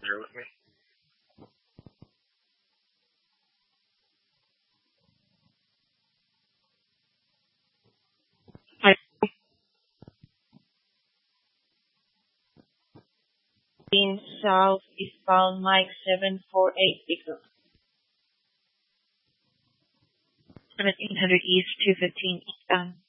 Bear with me. Hi, South eastbound Mike 748 Eagle. 1700 East 215 eastbound.